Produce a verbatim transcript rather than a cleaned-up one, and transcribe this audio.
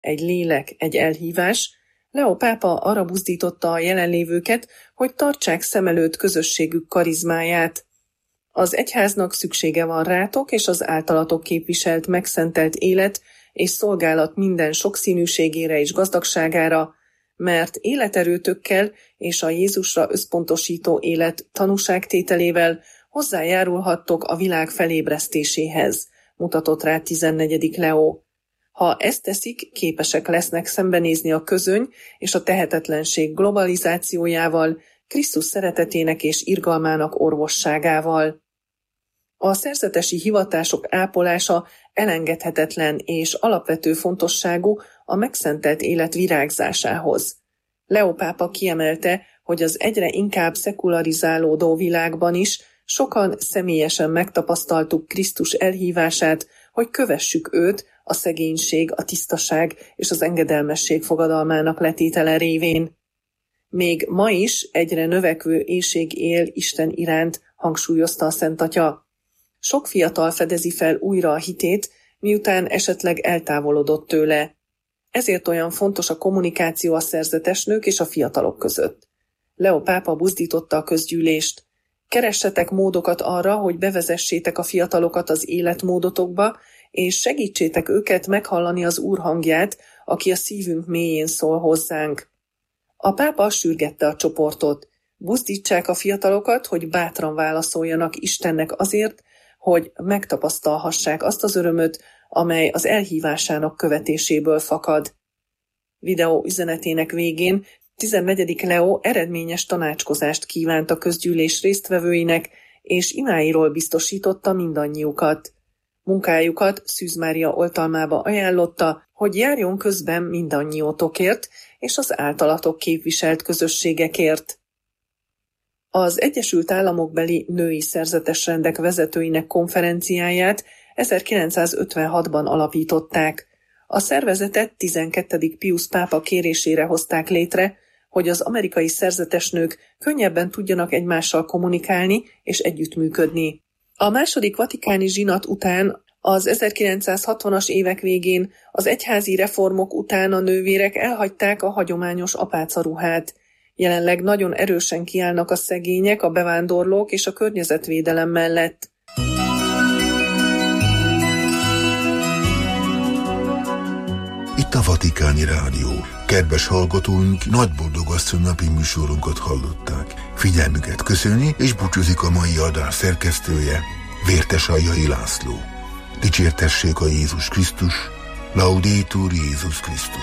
egy lélek, egy elhívás, Leó pápa arra buzdította a jelenlévőket, hogy tartsák szem előtt közösségük karizmáját. Az egyháznak szüksége van rátok és az általatok képviselt megszentelt élet és szolgálat minden sokszínűségére és gazdagságára, mert életerőtökkel és a Jézusra összpontosító élet tanúságtételével hozzájárulhattok a világ felébresztéséhez, mutatott rá tizennegyedik Leó. Ha ezt teszik, képesek lesznek szembenézni a közöny és a tehetetlenség globalizációjával, Krisztus szeretetének és irgalmának orvosságával. A szerzetesi hivatások ápolása elengedhetetlen és alapvető fontosságú a megszentelt élet virágzásához. Leó pápa kiemelte, hogy az egyre inkább szekularizálódó világban is sokan személyesen megtapasztaltuk Krisztus elhívását, hogy kövessük őt a szegénység, a tisztaság és az engedelmesség fogadalmának letétele révén. Még ma is egyre növekvő éhség él Isten iránt, hangsúlyozta a Szent Atya. Sok fiatal fedezi fel újra a hitét, miután esetleg eltávolodott tőle. Ezért olyan fontos a kommunikáció a szerzetes nők és a fiatalok között. Leó pápa buzdította a közgyűlést. Keressetek módokat arra, hogy bevezessétek a fiatalokat az életmódotokba, és segítsétek őket meghallani az Úr hangját, aki a szívünk mélyén szól hozzánk. A pápa sürgette a csoportot. Buzdítsák a fiatalokat, hogy bátran válaszoljanak Istennek azért, hogy megtapasztalhassák azt az örömöt, amely az elhívásának követéséből fakad. Videó üzenetének végén tizennegyedik Leó eredményes tanácskozást kívánt a közgyűlés résztvevőinek, és imáiról biztosította mindannyiukat. Munkájukat Szűz Mária oltalmába ajánlotta, hogy járjon közben mindannyiótokért és az általatok képviselt közösségekért. Az Egyesült Államokbeli női szerzetesrendek vezetőinek konferenciáját ezerkilencszázötvenhatban alapították. A szervezetet tizenkettedik Piusz pápa kérésére hozták létre, hogy az amerikai szerzetesnők könnyebben tudjanak egymással kommunikálni és együttműködni. A második vatikáni zsinat után az ezerkilencszázhatvanas évek végén az egyházi reformok után a nővérek elhagyták a hagyományos apácaruhát. Jelenleg nagyon erősen kiállnak a szegények, a bevándorlók és a környezetvédelem mellett. Itt a Vatikáni Rádió. Kedves hallgatóink, nagy boldogasszony napi műsorunkat hallották. Figyelmüket köszöni, és búcsúzik a mai adás szerkesztője, Vértes Aljai László. Dicsértessék a Jézus Krisztus, Laudetur Jézus Krisztus.